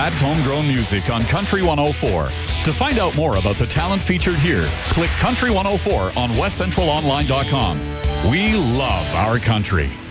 That's homegrown music on Country 104. To find out more about the talent featured here, click Country 104 on westcentralonline.com. We love our country.